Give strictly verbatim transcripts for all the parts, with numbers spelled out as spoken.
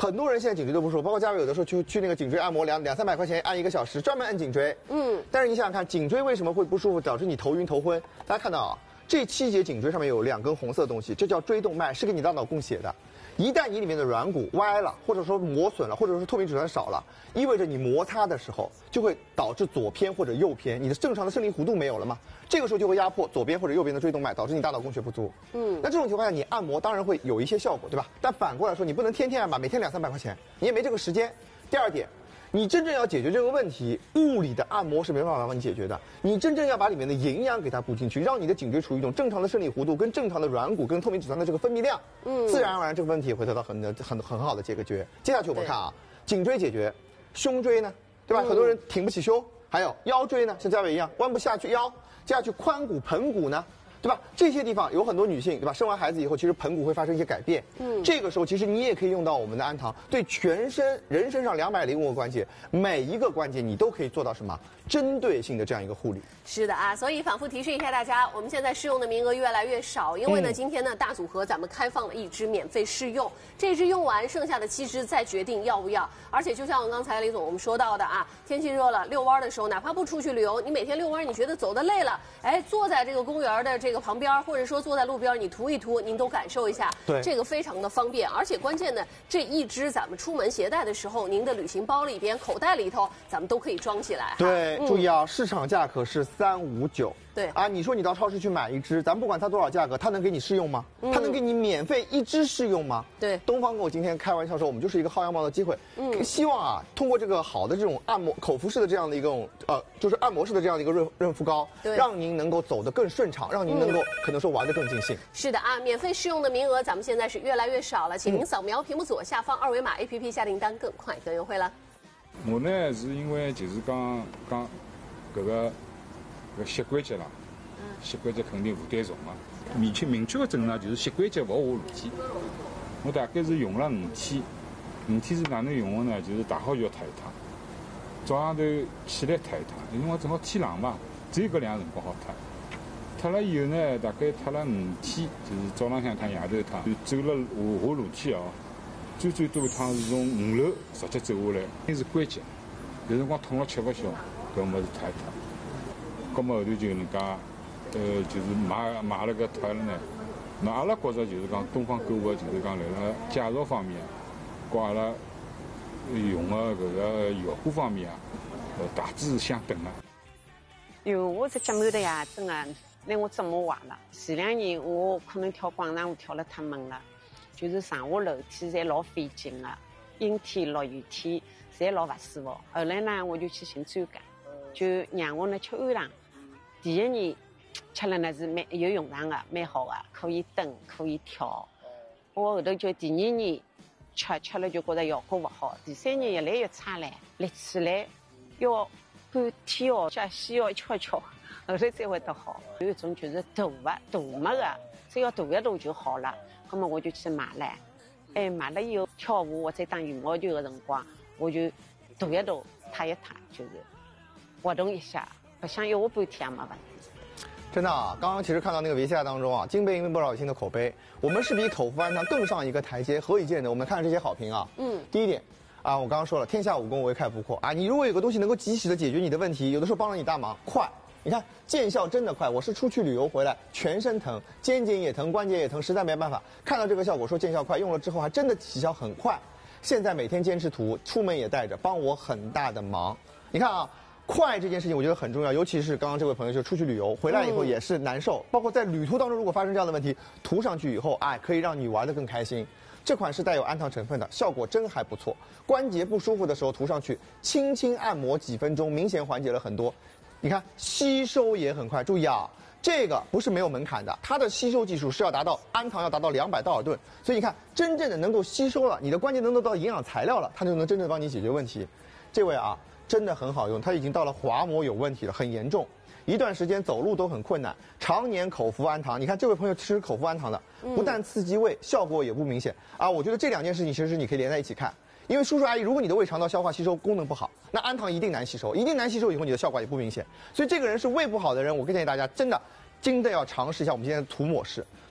很多人现在颈椎都不舒服，包括嘉伟有的时候去去那个颈椎按摩，两两三百块钱按一个小时，专门按颈椎。嗯。但是你想想看，颈椎为什么会不舒服，导致你头晕头昏？大家看到啊，这七节颈椎上面有两根红色的东西，这叫椎动脉，是给你大脑供血的。一旦你里面的软骨歪了，或者说磨损了，或者说透明质酸少了，意味着你摩擦的时候就会导致左偏或者右偏，你的正常的生理弧度没有了嘛？这个时候就会压迫左边或者右边的椎动脉，导致你大脑供血不足。嗯，那这种情况下你按摩当然会有一些效果，对吧？但反过来说，你不能天天按吧，每天两三百块钱，你也没这个时间。第二点，你真正要解决这个问题，物理的按摩是没办法帮你解决的。你真正要把里面的营养给它补进去，让你的颈椎处于一种正常的生理弧度，跟正常的软骨跟透明质酸的这个分泌量，嗯，自然而然这个问题也会得到很很很好的解决。接下去我们看啊，颈椎解决，胸椎呢，对吧？嗯、很多人挺不起胸，还有腰椎呢，像嘉伟一样弯不下去腰，接下去髋骨、盆骨呢？对吧？这些地方有很多女性，对吧？生完孩子以后，其实盆骨会发生一些改变。嗯，这个时候其实你也可以用到我们的安糖，对全身人身上两百零五个关节，每一个关节你都可以做到什么针对性的这样一个护理。 是的啊，所以反复提示一下大家，我们现在试用的名额越来越少，因为呢，嗯、今天呢大组合咱们开放了一支免费试用，这支用完，剩下的七支再决定要不要。而且就像刚才李总我们说到的啊，天气热了，遛弯的时候，哪怕不出去旅游，你每天遛弯，你觉得走得累了，哎，坐在这个公园的这个旁边，或者说坐在路边，你涂一涂，您都感受一下， 对， 这个非常的方便，而且关键的这一支咱们出门携带的时候，您的旅行包里边、口袋里头，咱们都可以装起来。 对， 嗯、 注意啊，市场价格是三五九。 对啊，你说你到超市去买一支，咱不管它多少价格，它能给你试用吗？嗯、它能给你免费一支试用吗？ 对， 东方跟我今天开玩笑说，我们就是一个薅羊毛的机会。嗯，希望啊，通过这个好的这种按摩口服式的这样的一种呃，就是按摩式的这样的一个润润肤膏， 对， 让您能够走得更顺畅，让您能够、嗯、可能说玩得更尽兴。 是的啊，免费试用的名额咱们现在是越来越少了，请您扫描屏幕左下方二维码 A P P 下订单更快更优惠了。 我呢是因为就是讲讲搿个搿膝关节啦。膝关节肯定负担重嘛，明确明确的症状就是膝关节勿下裸体。我大概是用了五天，五天是哪能用的呢？就是大好就要脱一脱，早上头起来脱一脱，因为我正好天冷嘛，只有搿两个辰光好脱。脱了以后呢，大概脱了五天，就是早浪向一趟，夜头一趟，就走了下下楼梯哦，最最多一趟是从五楼直接走下来，先是关节，有辰光痛了吃勿消，搿物事脱一脱，搿么后头就能介。呃，就是买买了个脱了呢，那阿拉觉着就是讲东方购物，就是讲来了介绍方面，和阿拉用的搿个效果方面啊，呃，大致是相等的。 哟，我这脚毛的呀，真的让我折磨坏了。前两年我可能跳广场舞跳了太猛了，就是上下楼梯侪老费劲的，阴天落雨天侪老勿舒服。后来呢，我就去寻专家，就让我呢吃安糖。第一年。吃了呢是蛮有用场的，蛮好的，可以蹬，可以跳。我后头就第二年吃吃了就觉得效果不好，第三年越来越差了，立起来要半天哦，脚先要敲敲，后头才会得好。有一种就是涂的涂没的，只要涂一涂就好了。那么我就去买了，哎，买了以后跳舞或者打羽毛球的辰光，我就涂一涂，踏一踏，就是活动一下，不想有我半天也没问题。 真的啊，刚刚其实看到那个 V C R 当中啊，金杯因为不少有新的口碑，我们是比口服安糖更上一个台阶。何以见得？我们看看这些好评啊。嗯，第一点啊，我刚刚说了，天下武功唯快不破啊。你如果有个东西能够及时的解决你的问题，有的时候帮了你大忙，快。你看见效真的快。我是出去旅游回来，全身疼，肩颈也疼，关节也疼，实在没办法。看到这个效果，说见效快，用了之后还真的起效很快。现在每天坚持涂，出门也带着，帮我很大的忙。你看啊。快这件事情我觉得很重要，尤其是刚刚这位朋友就出去旅游回来以后也是难受，嗯、包括在旅途当中如果发生这样的问题，涂上去以后，哎，可以让你玩得更开心。这款是带有安糖成分的，效果真还不错。关节不舒服的时候涂上去，轻轻按摩几分钟，明显缓解了很多。你看吸收也很快，注意啊，这个不是没有门槛的，它的吸收技术是要达到安糖要达到两百道尔顿，所以你看真正的能够吸收了，你的关节能得到营养材料了，它就能真正帮你解决问题。这位啊。真的很好用，它已经到了滑膜有问题了，很严重，一段时间走路都很困难，常年口服安糖。你看这位朋友吃口服安糖的，不但刺激胃，效果也不明显啊。我觉得这两件事情其实是你可以连在一起看，因为叔叔阿姨，如果你的胃肠道消化吸收功能不好，那安糖一定难吸收，一定难吸收以后你的效果也不明显。所以这个人是胃不好的人，我建议大家真的真的要尝试一下我们今天的涂抹式。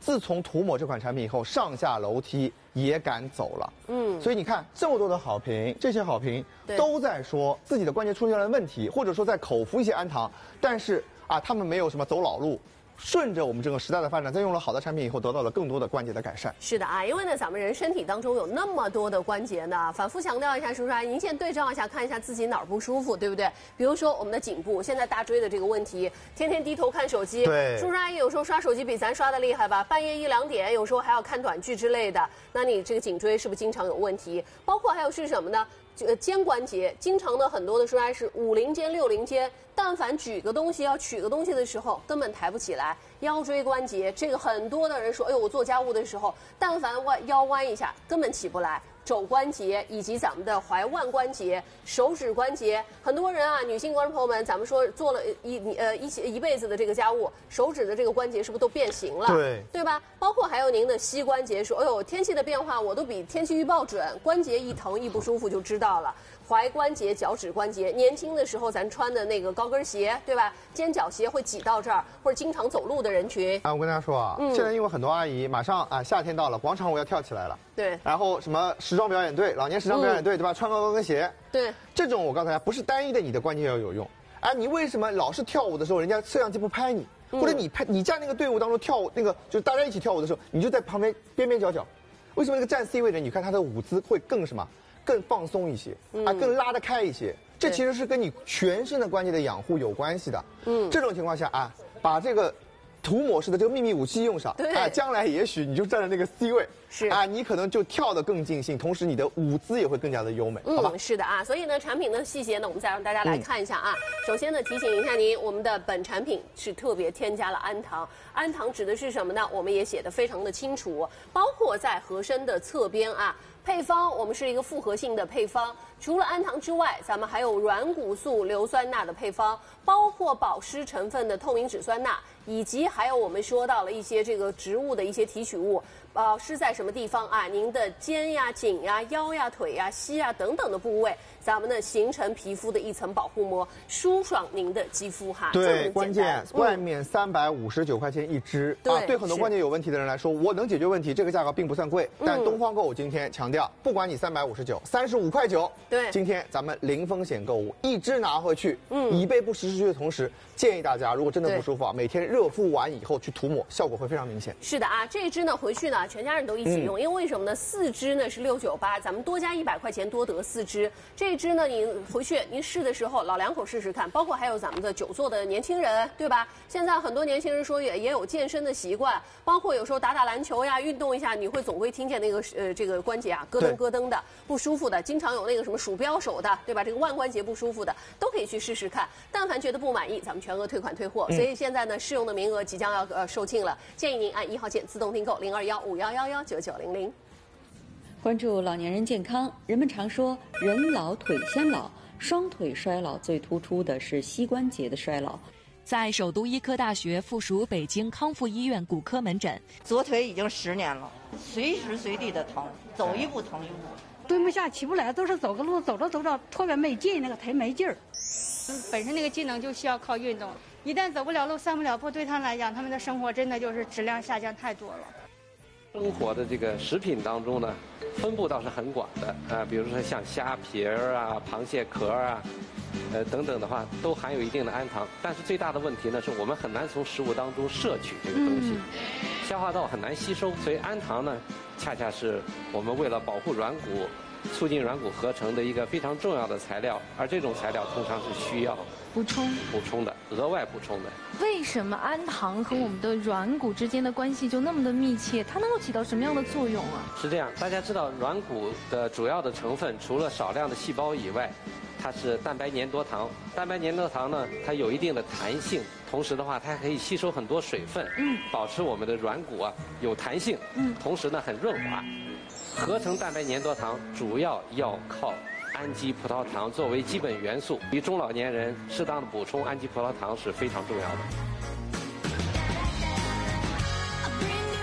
自从涂抹这款产品以后，上下楼梯也敢走了。嗯，所以你看这么多的好评，这些好评都在说自己的关节出现了问题，或者说在口服一些氨糖，但是啊，他们没有什么走老路。顺着我们这个时代的发展，在用了好的产品以后，得到了更多的关节的改善。 是的啊，因为呢，咱们人身体当中有那么多的关节呢，反复强调一下，叔叔阿姨，您先对照一下，看一下自己哪儿不舒服，对不对？比如说我们的颈部，现在大椎的这个问题，天天低头看手机， 对， 叔叔阿姨有时候刷手机比咱刷的厉害吧？半夜一两点，有时候还要看短剧之类的，那你这个颈椎是不是经常有问题？包括还有是什么呢？呃，肩关节经常的很多的说来是五零肩、六零肩，但凡举个东西要取个东西的时候，根本抬不起来。腰椎关节这个很多的人说，哎呦，我做家务的时候，但凡弯腰弯一下，根本起不来。肘关节以及咱们的踝腕关节、手指关节，很多人啊，女性观众朋友们，咱们说做了一呃一一辈子的这个家务，手指的这个关节是不是都变形了？ 对， 对吧？包括还有您的膝关节，说，哎呦，天气的变化我都比天气预报准，关节一疼一不舒服就知道了。踝关节、脚趾关节，年轻的时候咱穿的那个高跟鞋，对吧？尖脚鞋会挤到这儿，或者经常走路的人群。 啊，我跟大家说啊，嗯、现在因为很多阿姨马上啊夏天到了，广场舞要跳起来了。 对。然后什么时装表演队、老年时装表演队，嗯、对吧？穿高高跟鞋。 对。 这种我告诉大家，不是单一的你的关节要有用，哎、啊，你为什么老是跳舞的时候，人家摄像机不拍你，嗯、或者你拍你站那个队伍当中跳舞，那个就是大家一起跳舞的时候，你就在旁边边边角角，为什么那个站 C 位的，你看他的舞姿会更什么？更放松一些，啊，更拉得开一些，这其实是跟你全身的关节的养护有关系的。嗯，这种情况下啊，把这个涂抹式的这个秘密武器用上，啊，将来也许你就站在那个 C 位，是啊，你可能就跳得更尽兴，同时你的舞姿也会更加的优美，好吧？ 嗯，是的啊，所以呢，产品的细节呢，我们再让大家来看一下啊。嗯、首先呢，提醒一下您，我们的本产品是特别添加了氨糖，氨糖指的是什么呢？我们也写得非常的清楚，包括在盒身的侧边啊。配方我们是一个复合性的配方，除了氨糖之外，咱们还有软骨素硫酸钠的配方，包括保湿成分的透明质酸钠，以及还有我们说到了一些这个植物的一些提取物，保湿在什么地方啊？您的肩呀、颈呀、腰呀、腿呀、膝呀等等的部位，咱们呢形成皮肤的一层保护膜，舒爽您的肌肤哈。 对，关键外面三百五十九块钱一支、嗯、啊，对很多关节有问题的人来说，我能解决问题，这个价格并不算贵，但东方购物今天强调。不管你三百五十九、三十五块九，对，今天咱们零风险购物，一支拿回去，嗯，以备不时之需的同时，建议大家如果真的不舒服啊，每天热敷完以后去涂抹，效果会非常明显。 是的啊，这一支呢回去呢全家人都一起用，嗯、因为为什么呢？四支呢是六九八，咱们多加一百块钱多得四支。这一支呢，您回去您试的时候，老两口试试看，包括还有咱们的久坐的年轻人，对吧？现在很多年轻人说也也有健身的习惯，包括有时候打打篮球呀，运动一下，你会总会听见那个呃这个关节啊咯噔咯噔的不舒服的，经常有那个什么鼠标手的，对吧？这个腕关节不舒服的都可以去试试看。但凡觉得不满意，咱们全额退款退货。嗯、所以现在呢，试用的名额即将要呃售罄了，建议您按一号键自动订购零二幺五幺幺幺九九零零。 关注老年人健康，人们常说人老腿先老，双腿衰老最突出的是膝关节的衰老。 在首都医科大学附属北京康复医院骨科门诊， 左腿已经十年了，随时随地的疼，走一步疼一步， 蹲不下起不来，都是走个路走着走着特别没劲，那个腿没劲儿。 本身那个技能就需要靠运动，一旦走不了路散不了步，对他们来讲，他们的生活真的就是质量下降太多了。 生活的这个食品当中呢，分布倒是很广的啊、呃，比如说像虾皮儿啊、螃蟹壳啊，呃等等的话，都含有一定的氨糖。但是最大的问题呢，是我们很难从食物当中摄取这个东西，嗯、消化道很难吸收，所以氨糖呢，恰恰是我们为了保护软骨、促进软骨合成的一个非常重要的材料，而这种材料通常是需要补充补充的，额外补充的。 为什么氨糖和我们的软骨之间的关系就那么的密切？它能够起到什么样的作用啊？ 是这样，大家知道软骨的主要的成分除了少量的细胞以外，它是蛋白粘多糖。蛋白粘多糖呢，它有一定的弹性，同时的话，它还可以吸收很多水分，嗯，保持我们的软骨啊有弹性，嗯，同时呢很润滑。合成蛋白粘多糖主要要靠氨基葡萄糖作为基本元素，对中老年人适当的补充氨基葡萄糖是非常重要的。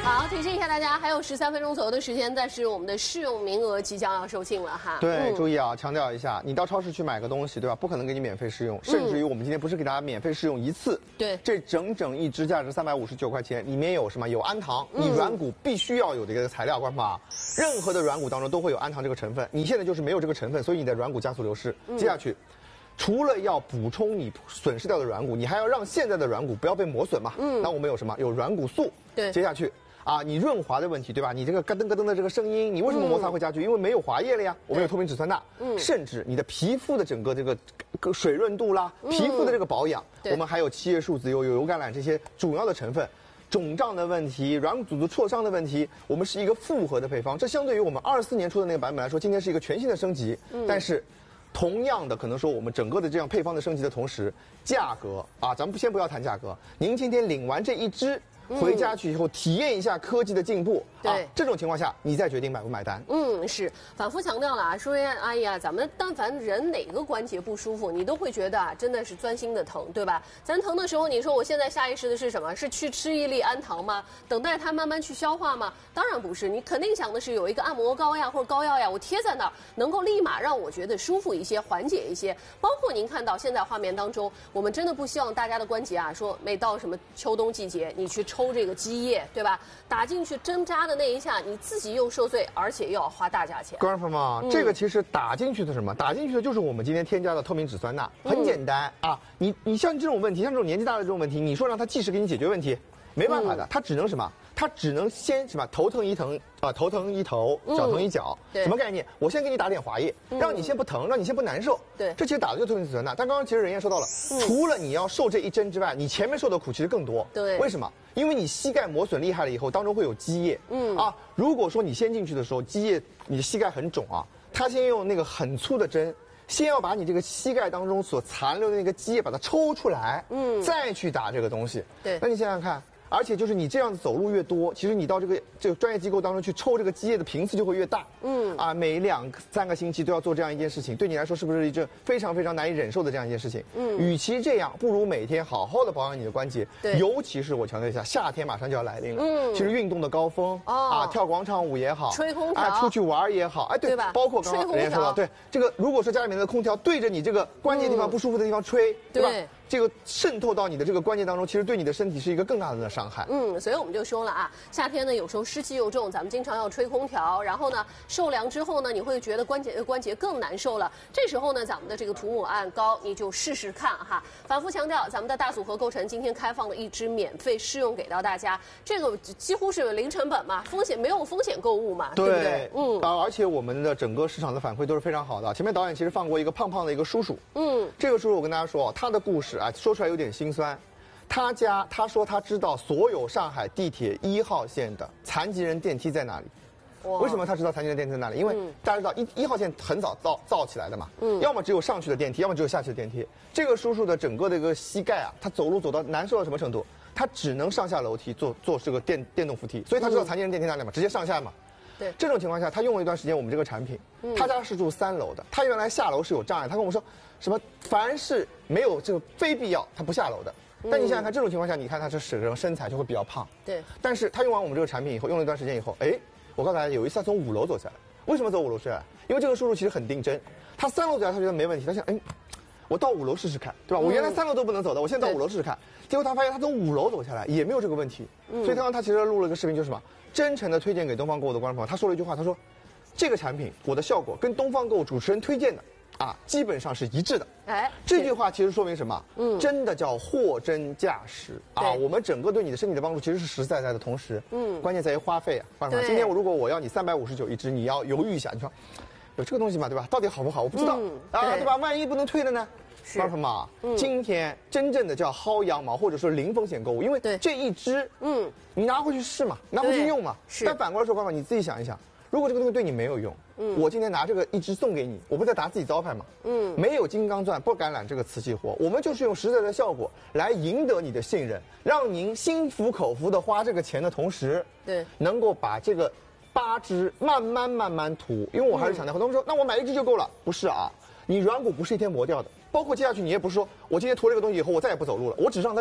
好，提醒一下大家，还有十三分钟左右的时间，但是我们的试用名额即将要售罄了哈。 对， 嗯、 注意啊，强调一下，你到超市去买个东西，对吧？不可能给你免费试用，甚至于我们今天不是给大家免费试用一次， 对， 这整整一支价值三百五十九块钱，里面有什么？有氨糖，你软骨必须要有的一个材料，观众朋友，任何的软骨当中都会有氨糖这个成分，你现在就是没有这个成分，所以你的软骨加速流失。嗯、接下去。除了要补充你损失掉的软骨，你还要让现在的软骨不要被磨损嘛。嗯，那我们有什么？有软骨素。 对， 接下去啊，你润滑的问题，对吧？你这个咯噔咯噔的这个声音，你为什么摩擦会加剧？因为没有滑液了呀。我们有透明质酸钠。嗯，甚至你的皮肤的整个这个水润度啦，皮肤的这个保养，我们还有七叶树籽油、有油橄榄这些主要的成分。肿胀的问题、软骨组织挫伤的问题，我们是一个复合的配方。这相对于我们二四年出的那个版本来说，今天是一个全新的升级。嗯，但是。同样的，可能说我们整个的这样配方的升级的同时，价格啊，咱们先不要谈价格，您今天领完这一支。回家去以后体验一下科技的进步， 对、 啊，这种情况下你再决定买不买单。 嗯，是反复强调了啊，说哎呀，咱们但凡人哪个关节不舒服，你都会觉得啊，真的是钻心的疼，对吧？咱疼的时候，你说我现在下意识的是什么？是去吃一粒氨糖吗？等待它慢慢去消化吗？当然不是，你肯定想的是有一个按摩膏呀或者膏药呀，我贴在那儿，能够立马让我觉得舒服一些，缓解一些。包括您看到现在画面当中，我们真的不希望大家的关节啊，说每到什么秋冬季节，你去抽这个积液，对吧？打进去针扎的那一下，你自己又受罪，而且又要花大价钱。 观众朋友们，嗯、这个其实打进去的什么？打进去的就是我们今天添加的透明质酸钠，很简单、嗯、啊。你你像这种问题，像这种年纪大的这种问题，你说让他即时给你解决问题，没办法的，他、嗯、只能什么？他只能先什么头疼一疼啊、呃，头疼一头，脚疼一脚，嗯、什么概念？我先给你打点滑液，嗯、让你先不疼，让你先不难受。 对， 这其实打的就是透明质酸钠。但刚刚其实人也说到了，嗯、除了你要受这一针之外，你前面受的苦其实更多。 对， 为什么？因为你膝盖磨损厉害了以后，当中会有积液。嗯啊，如果说你先进去的时候，积液，你的膝盖很肿啊，他先用那个很粗的针。先要把你这个膝盖当中所残留的那个积液把它抽出来，嗯，再去打这个东西。 对， 那你想想看。而且就是你这样子走路越多，其实你到这个这个专业机构当中去抽这个积液的频次就会越大。嗯啊，每两三个星期都要做这样一件事情，对你来说是不是一件非常非常难以忍受的这样一件事情？嗯，与其这样，不如每天好好的保养你的关节。 对， 尤其是我强调一下，夏天马上就要来临了。嗯，其实运动的高峰、哦、啊，跳广场舞也好， 吹空调啊，出去玩也好，哎，对， 对吧？ 包括刚刚人家说到，对这个，如果说家里面的空调对着你这个关节地方不舒服的地方吹，嗯、对吧？对，这个渗透到你的这个关节当中，其实对你的身体是一个更大的伤害。 嗯，所以我们就说了啊，夏天呢有时候湿气又重，咱们经常要吹空调，然后呢受凉之后呢，你会觉得关节关节更难受了。这时候呢，咱们的这个涂抹胺膏你就试试看哈。反复强调，咱们的大组合构成今天开放了一支免费试用给到大家，这个几乎是零成本嘛，风险没有风险购物嘛，对, 对不对？ 嗯，啊，而且我们的整个市场的反馈都是非常好的。前面导演其实放过一个胖胖的一个叔叔，嗯，这个叔叔我跟大家说，他的故事啊，说出来有点心酸。他家他说他知道所有上海地铁一号线的残疾人电梯在哪里。为什么他知道残疾人电梯在哪里？因为大家知道一一号线很早造造起来的嘛，嗯，要么只有上去的电梯，要么只有下去的电梯。这个叔叔的整个的一个膝盖啊，他走路走到难受到什么程度？他只能上下楼梯坐坐这个电电动扶梯，所以他知道残疾人电梯在哪里嘛，直接上下嘛。 对， 这种情况下，他用了一段时间我们这个产品，嗯、他家是住三楼的，他原来下楼是有障碍，他跟我们说，什么凡是没有这个非必要，他不下楼的。但你想想看，这种情况下，你看他这整个身材就会比较胖。 对。 但是他用完我们这个产品以后，用了一段时间以后，哎，我告诉大家，有一次他从五楼走下来。为什么走五楼下来？因为这个叔叔其实很定真，他三楼走下来他觉得没问题，他想，哎，我到五楼试试看，对吧？我原来三楼都不能走的，我现在到五楼试试看。结果他发现他从五楼走下来也没有这个问题。嗯。所以刚刚他其实录了个视频，就是什么？真诚的推荐给东方购物的观众朋友，他说了一句话，他说，这个产品我的效果跟东方购物主持人推荐的。啊，基本上是一致的。哎，这句话其实说明什么？嗯，真的叫货真价实啊！我们整个对你的身体的帮助其实是实实在在的，同时，嗯，关键在于花费啊。观众朋友，今天我如果我要你三百五十九一支，你要犹豫一下，你说有这个东西吗？对吧？到底好不好？我不知道、嗯、啊，对吧？万一不能退了呢？观众朋友，嗯、今天真正的叫薅羊毛，或者说零风险购物，因为这一支，嗯，你拿回去试嘛，拿回去用嘛。是。但反过来说，观众朋友你自己想一想。如果这个东西对你没有用，嗯，我今天拿这个一支送给你，我不在打自己招牌吗？嗯，没有金刚钻不橄榄这个瓷器活，我们就是用实在的效果来赢得你的信任，让您心服口服的花这个钱的同时，对，能够把这个八支慢慢慢慢涂。因为我还是强调，很多人说那我买一支就够了，不是啊，你软骨不是一天磨掉的，包括接下去你也不是说我今天涂了这个东西以后我再也不走路了，我只让它长。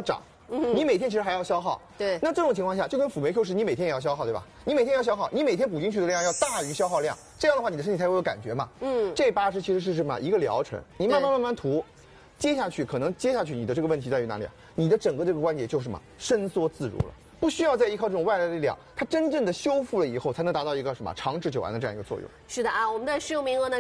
嗯，你每天其实还要消耗。 对。 那这种情况下，就跟辅酶 Q 十，你每天也要消耗，对吧？你每天要消耗，你每天补进去的量要大于消耗量，这样的话你的身体才会有感觉嘛。嗯。这八十其实是什么？一个疗程，你慢慢慢慢涂，接下去可能接下去你的这个问题在于哪里啊？你的整个这个关节就什么伸缩自如了。不需要再依靠这种外来的力量，它真正的修复了以后，才能达到一个什么长治久安的这样一个作用。 是的啊，我们的试用名额呢？